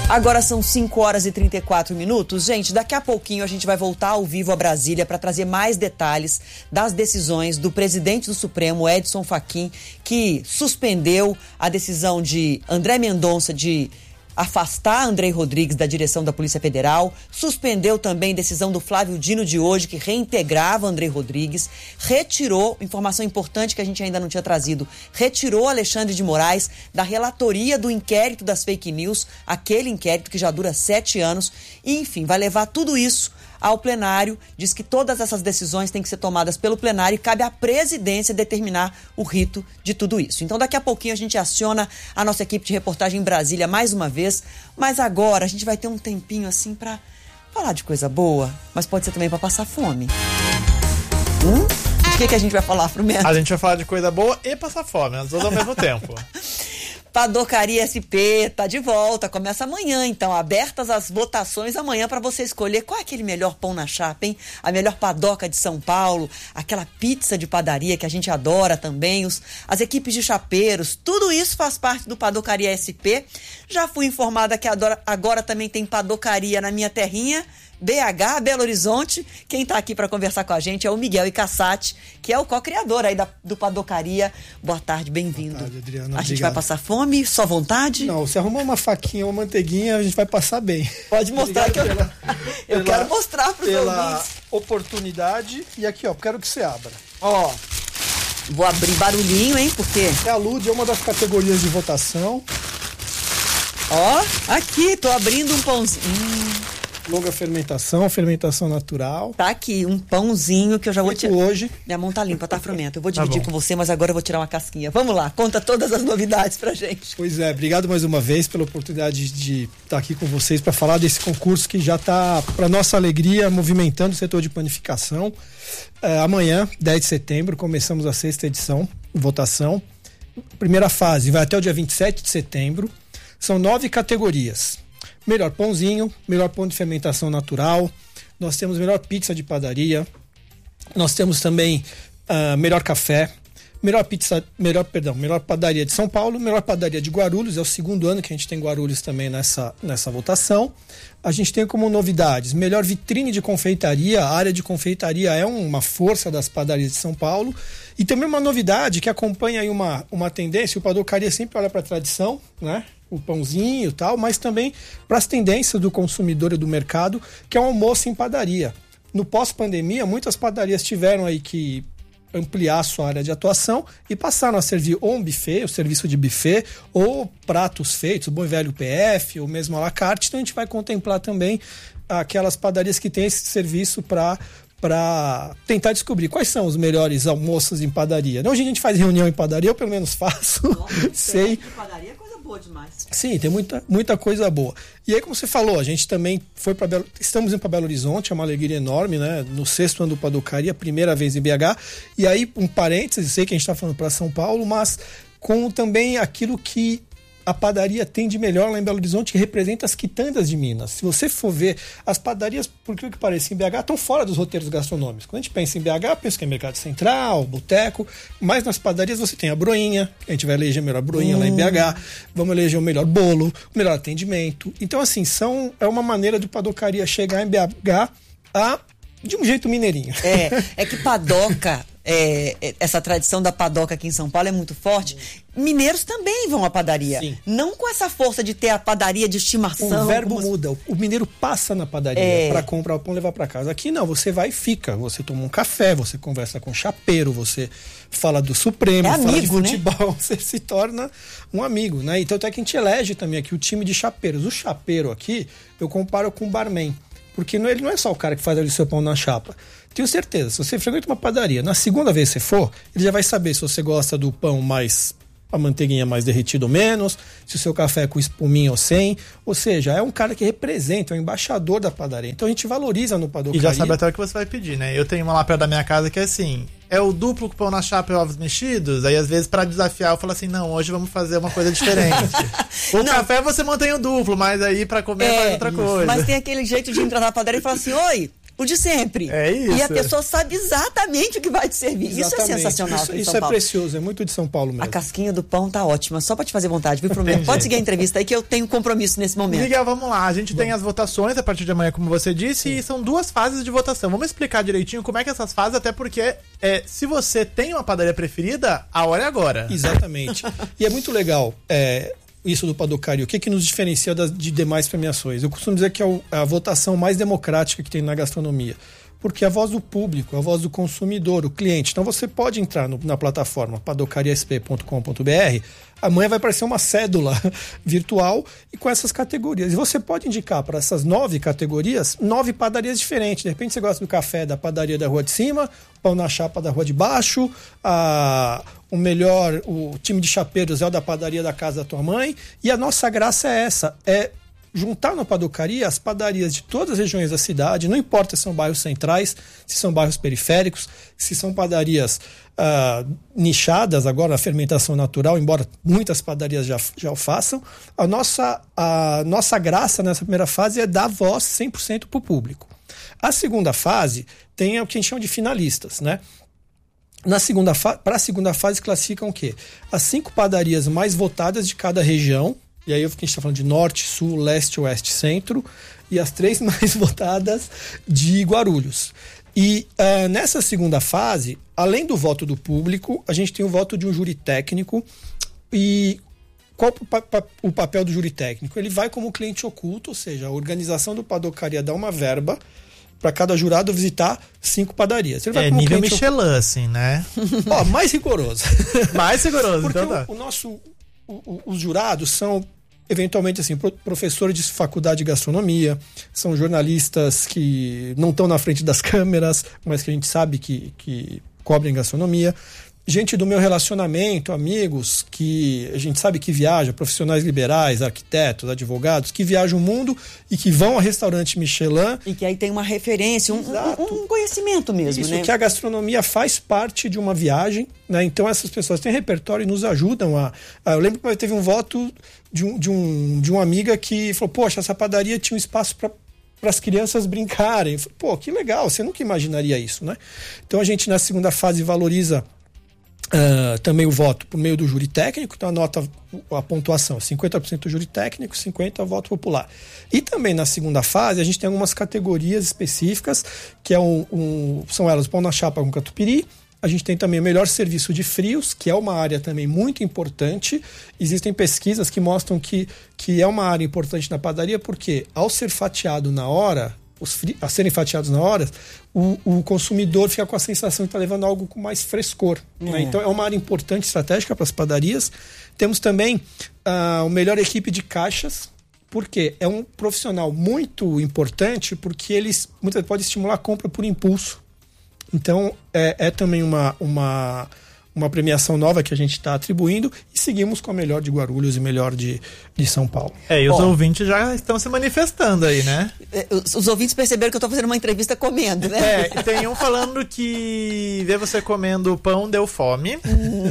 Agora são 5h34. Gente, daqui a pouquinho a gente vai voltar ao vivo a Brasília para trazer mais detalhes das decisões do presidente do Supremo, Edson Fachin, que suspendeu a decisão de André Mendonça de afastar Andrei Rodrigues da direção da Polícia Federal, suspendeu também a decisão do Flávio Dino de hoje, que reintegrava Andrei Rodrigues, retirou, informação importante que a gente ainda não tinha trazido, retirou Alexandre de Moraes da relatoria do inquérito das fake news, aquele inquérito que já dura 7 anos, e enfim, vai levar tudo isso ao plenário, diz que todas essas decisões têm que ser tomadas pelo plenário e cabe à presidência determinar o rito de tudo isso. Então daqui a pouquinho a gente aciona a nossa equipe de reportagem em Brasília mais uma vez, mas agora a gente vai ter um tempinho assim para falar de coisa boa, mas pode ser também para passar fome. O que a gente vai falar, Frumento? A gente vai falar de coisa boa e passar fome, as duas ao mesmo tempo. Padocaria SP tá de volta, começa amanhã, então, abertas as votações amanhã para você escolher qual é aquele melhor pão na chapa, hein? A melhor padoca de São Paulo, aquela pizza de padaria que a gente adora também, as equipes de chapeiros, tudo isso faz parte do Padocaria SP. Já fui informada que agora também tem padocaria na minha terrinha, BH, Belo Horizonte. Quem tá aqui para conversar com a gente é o Miguel Icassati, que é o co-criador aí do Padocaria. Boa tarde, bem-vindo. Boa tarde, Adriana. A Obrigado. gente vai passar fome, só vontade? Não, se arrumar uma faquinha, uma manteiguinha, a gente vai passar bem. Pode mostrar que eu quero mostrar para os ouvintes. Pela oportunidade. E aqui, ó, quero que você abra. Ó, vou abrir barulhinho, hein, porque... É a Lude, é uma das categorias de votação. Ó, aqui, tô abrindo um pãozinho. Longa fermentação natural. Tá aqui, um pãozinho que eu já vou tirar. Hoje. Minha mão tá limpa, tá, Frumento? Eu vou dividir com você, mas agora eu vou tirar uma casquinha. Vamos lá, conta todas as novidades pra gente. Pois é, obrigado mais uma vez pela oportunidade de estar aqui com vocês para falar desse concurso que já está, para nossa alegria, movimentando o setor de panificação. Amanhã, 10 de setembro, começamos a 6ª edição, votação. Primeira fase vai até o dia 27 de setembro. São 9 categorias. Melhor pãozinho, melhor pão de fermentação natural, nós temos melhor pizza de padaria, nós temos também melhor café, melhor padaria de São Paulo, melhor padaria de Guarulhos, é o 2º ano que a gente tem Guarulhos também nessa votação. A gente tem como novidades, melhor vitrine de confeitaria, a área de confeitaria é uma força das padarias de São Paulo, e também uma novidade que acompanha aí uma tendência, o Padocaria sempre olha para a tradição, né? O pãozinho e tal, mas também para as tendências do consumidor e do mercado, que é o almoço em padaria. No pós-pandemia, muitas padarias tiveram aí que ampliar a sua área de atuação e passaram a servir ou um buffet, o serviço de buffet, ou pratos feitos, o bom e velho PF, ou mesmo à la carte. Então a gente vai contemplar também aquelas padarias que têm esse serviço para tentar descobrir quais são os melhores almoços em padaria. Hoje a gente faz reunião em padaria, eu pelo menos faço. Nossa, sei. Padaria é coisa boa demais. Sim, tem muita coisa boa. E aí, como você falou, a gente também estamos indo para Belo Horizonte, é uma alegria enorme, né? No 6º ano do Padocaria, primeira vez em BH. E aí, um parênteses, sei que a gente está falando para São Paulo, mas com também aquilo que a padaria tem de melhor lá em Belo Horizonte, que representa as quitandas de Minas. Se você for ver, as padarias, por que parece, em BH, estão fora dos roteiros gastronômicos. Quando a gente pensa em BH, pensa que é mercado central, boteco, mas nas padarias você tem a broinha, a gente vai eleger a melhor broinha lá em BH, vamos eleger o melhor bolo, o melhor atendimento. Então, assim, é uma maneira de Padocaria chegar em BH de um jeito mineirinho. É que padoca... essa tradição da padoca aqui em São Paulo é muito forte. Mineiros também vão à padaria. Sim. Não com essa força de ter a padaria de estimação. O verbo muda. O mineiro passa na padaria para comprar o pão e levar para casa. Aqui não, você vai e fica. Você toma um café, você conversa com o chapeiro, você fala do Supremo, fala de futebol, você se torna um amigo, né? Então até que a gente elege também aqui o time de chapeiros. O chapeiro aqui, eu comparo com o barman. Porque ele não é só o cara que faz ali o seu pão na chapa. Tenho certeza, se você frequenta uma padaria, na segunda vez que você for, ele já vai saber se você gosta do pão mais... a manteiguinha mais derretida ou menos, se o seu café é com espuminha ou sem. Ou seja, é um cara que representa, é um embaixador da padaria. Então a gente valoriza no Padocaria. E já sabe até o que você vai pedir, né? Eu tenho uma lá perto da minha casa que é assim... É o duplo com pão na chapa e ovos mexidos. Aí, às vezes, pra desafiar, eu falo assim, não, hoje vamos fazer uma coisa diferente. O café você mantém o duplo, mas aí pra comer faz outra coisa. Mas tem aquele jeito de entrar na padaria e falar assim, oi, o de sempre. É isso. E a pessoa sabe exatamente o que vai te servir. Isso é sensacional. Isso é precioso, é muito de São Paulo mesmo. A casquinha do pão tá ótima, só pra te fazer vontade, viu, Promete? Pode seguir a entrevista aí que eu tenho compromisso nesse momento. Miguel, vamos lá. A gente tem as votações a partir de amanhã, como você disse, e são 2 fases de votação. Vamos explicar direitinho como é que essas fases, até porque se você tem uma padaria preferida, a hora é agora. Exatamente. E é muito legal isso do Padocaria. O que nos diferencia de demais premiações? Eu costumo dizer que é a votação mais democrática que tem na gastronomia. Porque é a voz do público, a voz do consumidor, o cliente. Então você pode entrar na plataforma padocariasp.com.br, amanhã vai aparecer uma cédula virtual e com essas categorias. E você pode indicar para essas 9 categorias 9 padarias diferentes. De repente você gosta do café da padaria da rua de cima, pão na chapa da rua de baixo, o time de chapeiros é o da padaria da casa da tua mãe. E a nossa graça é essa, juntar na Padocaria as padarias de todas as regiões da cidade, não importa se são bairros centrais, se são bairros periféricos, se são padarias nichadas agora na fermentação natural, embora muitas padarias já o façam. A nossa graça nessa primeira fase é dar voz 100% para o público. A segunda fase tem o que a gente chama de finalistas, né? Para a segunda fase classificam o quê? As 5 padarias mais votadas de cada região. E aí a gente está falando de norte, sul, leste, oeste, centro. E as 3 mais votadas de Guarulhos. E nessa segunda fase, além do voto do público, a gente tem o voto de um júri técnico. E qual o papel do júri técnico? Ele vai como cliente oculto, ou seja, a organização do Padocaria dá uma verba para cada jurado visitar 5 padarias. Ele vai como nível Michelin, assim, né? Mais rigoroso. Mais rigoroso, porque então tá. Os jurados são eventualmente assim, professores de faculdade de gastronomia, são jornalistas que não estão na frente das câmeras, mas que a gente sabe que cobrem gastronomia. Gente do meu relacionamento, amigos que a gente sabe que viajam, profissionais liberais, arquitetos, advogados, que viajam o mundo e que vão a restaurante Michelin. E que aí tem uma referência, um conhecimento mesmo, isso, né? Que a gastronomia faz parte de uma viagem, né? Então essas pessoas têm repertório e nos ajudam eu lembro que teve um voto de uma amiga que falou, poxa, essa padaria tinha um espaço para as crianças brincarem. Eu falei, pô, que legal, você nunca imaginaria isso, né? Então a gente na segunda fase valoriza também o voto por meio do júri técnico, então a pontuação 50% do júri técnico, 50% voto popular. E também na segunda fase a gente tem algumas categorias específicas, que são elas o pão na chapa com catupiry. A gente tem também o melhor serviço de frios, que é uma área também muito importante. Existem pesquisas que mostram que é uma área importante na padaria, porque ao ser fatiado na hora, a serem fatiados na hora, o consumidor fica com a sensação de estar levando algo com mais frescor. Né? Então é uma área importante, estratégica para as padarias. Temos também a melhor equipe de caixas, porque é um profissional muito importante, porque eles muitas vezes podem estimular a compra por impulso. Então é também uma premiação nova que a gente está atribuindo e seguimos com a melhor de Guarulhos e melhor de São Paulo. E os ouvintes já estão se manifestando aí, né? Os ouvintes perceberam que eu estou fazendo uma entrevista comendo, né? Tem um falando que ver você comendo pão deu fome.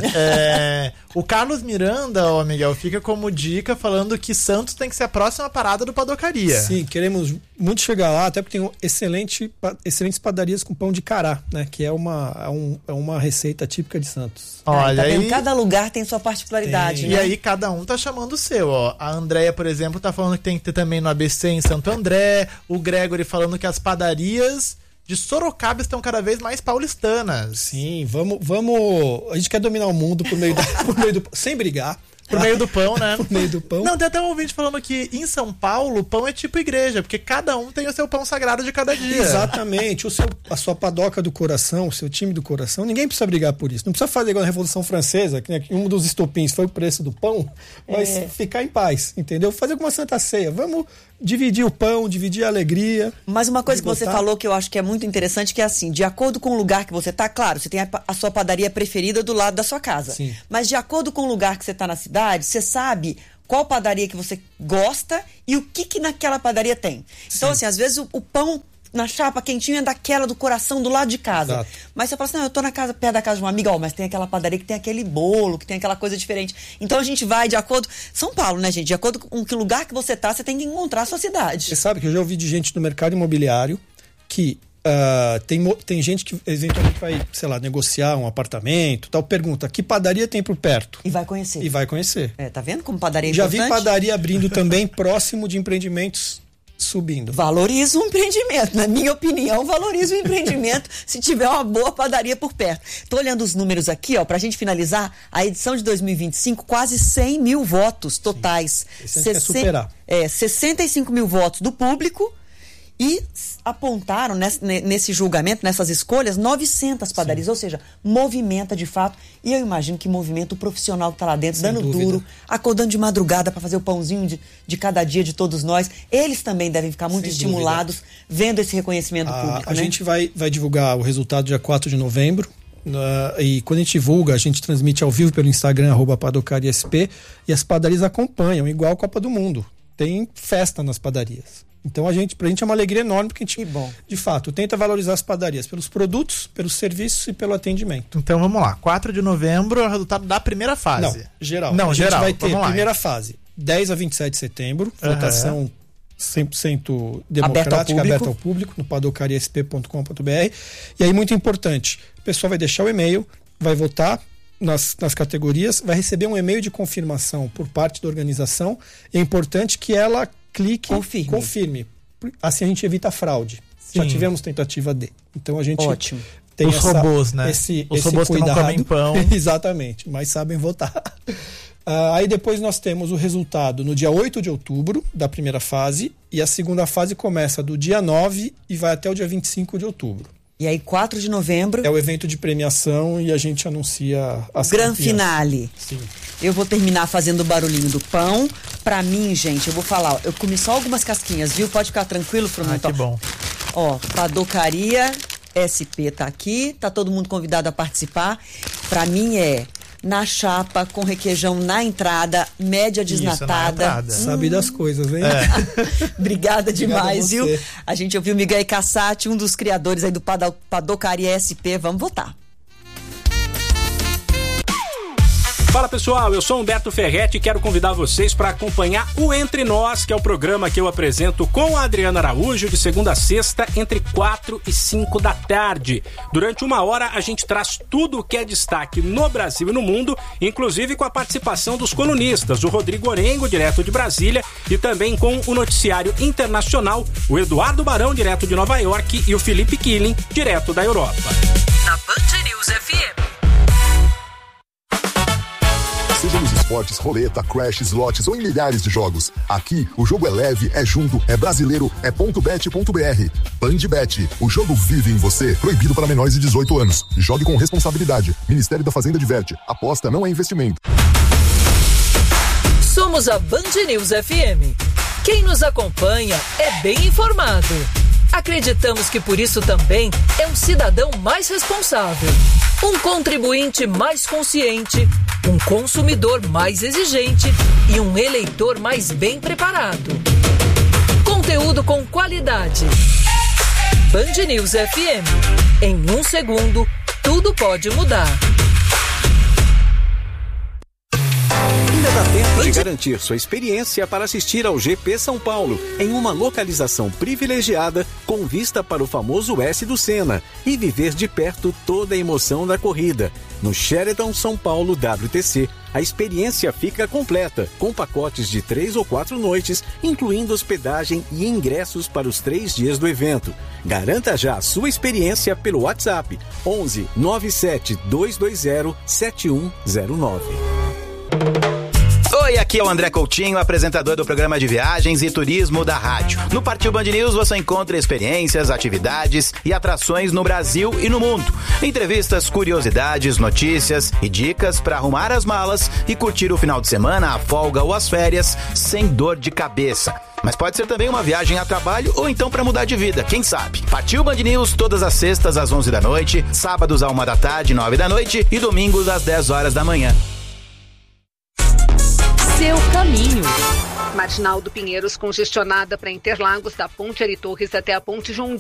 O Carlos Miranda, Miguel, fica como dica falando que Santos tem que ser a próxima parada do Padocaria. Sim, queremos muito chegar lá, até porque tem excelentes padarias com pão de cará, né? Que é uma receita típica de Santos. Olha aí, cada lugar tem sua particularidade. Né? E aí cada um tá chamando o seu, ó. A Andréia, por exemplo, tá falando que tem que ter também no ABC em Santo André. O Gregory falando que as padarias de Sorocaba estão cada vez mais paulistanas. Sim, vamos. A gente quer dominar o mundo por meio do sem brigar. Por meio do pão, né? Por meio do pão. Não, tem até um ouvinte falando que em São Paulo, pão é tipo igreja, porque cada um tem o seu pão sagrado de cada dia. Exatamente. A sua padoca do coração, o seu time do coração, ninguém precisa brigar por isso. Não precisa fazer igual na Revolução Francesa, que um dos estopins foi o preço do pão, mas ficar em paz, entendeu? Fazer como uma Santa Ceia. Vamos dividir o pão, dividir a alegria. Mas uma coisa que você falou que eu acho que é muito interessante, que é assim, de acordo com o lugar que você tá, claro, você tem a sua padaria preferida do lado da sua casa. Sim. Mas de acordo com o lugar que você tá na cidade, você sabe qual padaria que você gosta e o que naquela padaria tem. Então, assim, às vezes o pão na chapa quentinho é daquela do coração do lado de casa. Exato. Mas você fala assim, não, eu tô perto da casa de uma amiga, mas tem aquela padaria que tem aquele bolo, que tem aquela coisa diferente. Então a gente vai de acordo... São Paulo, né, gente? De acordo com que lugar que você tá, você tem que encontrar a sua cidade. Você sabe que eu já ouvi de gente do mercado imobiliário que Tem gente que eventualmente vai, sei lá, negociar um apartamento, tal, pergunta, que padaria tem por perto? E vai conhecer. Tá vendo como padaria é importante? Já vi padaria abrindo também próximo de empreendimentos subindo. Valoriza o empreendimento. Na minha opinião, valoriza o empreendimento se tiver uma boa padaria por perto. Tô olhando os números aqui, ó, pra gente finalizar. A edição de 2025, quase 100 mil votos totais. Esse a gente quer superar. 65 mil votos do público. E apontaram nesse julgamento, nessas escolhas, 900 padarias. Sim. Ou seja, movimenta de fato. E eu imagino que movimenta o profissional que está lá dentro, sem dando dúvida. Duro, acordando de madrugada para fazer o pãozinho de cada dia de todos nós. Eles também devem ficar muito estimulados vendo esse reconhecimento do público. A gente vai divulgar o resultado dia 4 de novembro. E quando a gente divulga, a gente transmite ao vivo pelo Instagram, @padocariasp, e as padarias acompanham, igual a Copa do Mundo. Tem festa nas padarias. Então, pra gente é uma alegria enorme, porque a gente, de fato, tenta valorizar as padarias pelos produtos, pelos serviços e pelo atendimento. Então, vamos lá. 4 de novembro é o resultado da primeira fase. Não, geral. Não, a gente geral. vai ter primeira fase, 10 a 27 de setembro, votação 100% democrática, aberta ao público, no padocariasp.com.br. E aí, muito importante, o pessoal vai deixar o e-mail, vai votar nas categorias, vai receber um e-mail de confirmação por parte da organização. É importante que ela clique, confirme. Assim a gente evita a fraude. Sim. Já tivemos tentativa de. Então a gente tem os robôs, né? Os robôs cuidado. Que não comem pão. Exatamente, mas sabem votar. Aí depois nós temos o resultado no dia 8 de outubro da primeira fase, e a segunda fase começa do dia 9 e vai até o dia 25 de outubro. E aí, 4 de novembro... É o evento de premiação e a gente anuncia as Gran finale. Sim. Eu vou terminar fazendo o barulhinho do pão. Pra mim, gente, eu vou falar, eu comi só algumas casquinhas, viu? Pode ficar tranquilo, Fromental. Que bom. Ó, Padocaria SP tá aqui, tá todo mundo convidado a participar. Pra mim na chapa, com requeijão na entrada, média desnatada. Sabe das coisas, hein? Obrigada demais, viu? A gente ouviu Miguel Cassati, um dos criadores aí do Padocaria SP. Vamos votar. Fala pessoal, eu sou Humberto Ferretti e quero convidar vocês para acompanhar o Entre Nós, que é o programa que eu apresento com a Adriana Araújo de segunda a sexta, entre 4 e 5 da tarde. Durante 1 hora a gente traz tudo o que é destaque no Brasil e no mundo, inclusive com a participação dos colunistas, o Rodrigo Orengo, direto de Brasília, e também com o noticiário internacional, o Eduardo Barão, direto de Nova York, e o Felipe Killing, direto da Europa. Na Band News FM. Seja nos esportes, roleta, crash, slots ou em milhares de jogos. Aqui, o jogo é leve, é junto, é brasileiro, é .bet.br. Bandbet, o jogo vive em você. Proibido para menores de 18 anos. Jogue com responsabilidade. Ministério da Fazenda diverte. Aposta não é investimento. Somos a Band News FM. Quem nos acompanha é bem informado. Acreditamos que por isso também é um cidadão mais responsável, um contribuinte mais consciente, um consumidor mais exigente e um eleitor mais bem preparado. Conteúdo com qualidade. Band News FM. Em 1 segundo, tudo pode mudar. Ainda dá tempo de garantir sua experiência para assistir ao GP São Paulo, em uma localização privilegiada com vista para o famoso S do Senna e viver de perto toda a emoção da corrida. No Sheraton São Paulo WTC, a experiência fica completa, com pacotes de 3 ou 4 noites, incluindo hospedagem e ingressos para os 3 dias do evento. Garanta já a sua experiência pelo WhatsApp 11 97 220 7109. Oi, aqui é o André Coutinho, apresentador do programa de viagens e turismo da rádio. No Partiu Band News você encontra experiências, atividades e atrações no Brasil e no mundo. Entrevistas, curiosidades, notícias e dicas para arrumar as malas e curtir o final de semana, a folga ou as férias sem dor de cabeça. Mas pode ser também uma viagem a trabalho ou então para mudar de vida, quem sabe? Partiu Band News todas as sextas às 11 da noite, sábados à 1 da tarde, 9 da noite e domingos às 10 horas da manhã. Seu caminho. Marginal do Pinheiros congestionada para Interlagos, da Ponte Ari Torres até a Ponte João